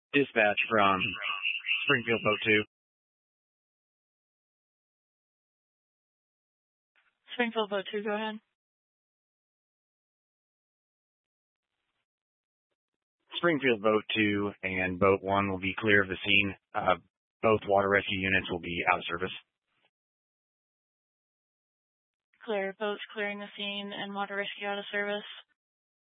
Dispatch from Springfield Boat 2. Springfield Boat 2, go ahead. Springfield Boat 2 and Boat 1 will be clear of the scene. Both water rescue units will be out of service. Clear. Boats clearing the scene and water rescue out of service.